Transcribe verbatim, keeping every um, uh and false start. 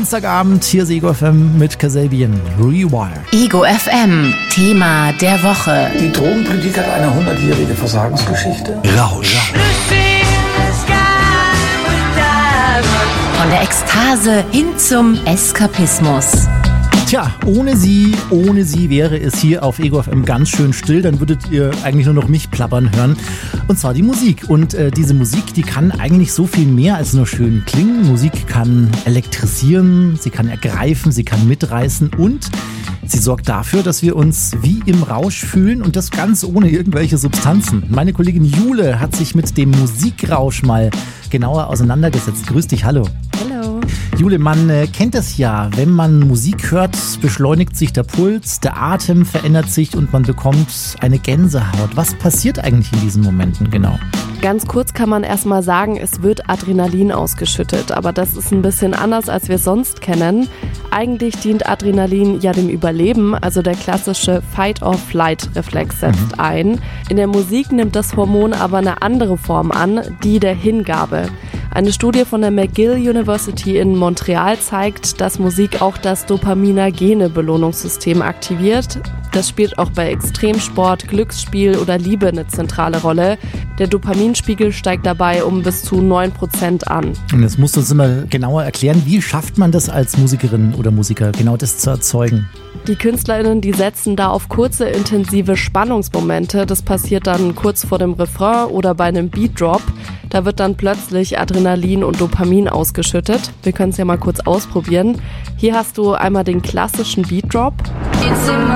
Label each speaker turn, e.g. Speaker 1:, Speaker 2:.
Speaker 1: Dienstagabend, hier ist Ego F M mit Kasabian, Rewire.
Speaker 2: Ego F M, Thema der Woche.
Speaker 3: Die Drogenpolitik hat eine hundertjährige Versagensgeschichte.
Speaker 1: Rausch.
Speaker 2: Von der Ekstase hin zum Eskapismus.
Speaker 1: Tja, ohne sie, ohne sie wäre es hier auf Ego F M ganz schön still. Dann würdet ihr eigentlich nur noch mich plappern hören. Und zwar die Musik. Und äh, diese Musik, die kann eigentlich so viel mehr als nur schön klingen. Musik kann elektrisieren, sie kann ergreifen, sie kann mitreißen und sie sorgt dafür, dass wir uns wie im Rausch fühlen und das ganz ohne irgendwelche Substanzen. Meine Kollegin Jule hat sich mit dem Musikrausch mal genauer auseinandergesetzt. Grüß dich, hallo.
Speaker 4: Hallo.
Speaker 1: Jule, man äh, kennt es ja, wenn man Musik hört, beschleunigt sich der Puls, der Atem verändert sich und man bekommt eine Gänsehaut. Was passiert eigentlich in diesen Momenten genau?
Speaker 4: Ganz kurz kann man erstmal sagen, es wird Adrenalin ausgeschüttet, aber das ist ein bisschen anders, als wir es sonst kennen. Eigentlich dient Adrenalin ja dem Überleben, also der klassische Fight-or-Flight-Reflex setzt mhm. ein. In der Musik nimmt das Hormon aber eine andere Form an, die der Hingabe. Eine Studie von der McGill University in Montreal zeigt, dass Musik auch das dopaminogene Belohnungssystem aktiviert. Das spielt auch bei Extremsport, Glücksspiel oder Liebe eine zentrale Rolle. Der Dopaminspiegel steigt dabei um bis zu neun Prozent an.
Speaker 1: Und jetzt musst du uns immer genauer erklären, wie schafft man das als Musikerin oder Musiker, genau das zu erzeugen?
Speaker 4: Die KünstlerInnen, die setzen da auf kurze, intensive Spannungsmomente. Das passiert dann kurz vor dem Refrain oder bei einem Beatdrop. Da wird dann plötzlich Adrenalin und Dopamin ausgeschüttet. Wir können es ja mal kurz ausprobieren. Hier hast du einmal den klassischen Beatdrop.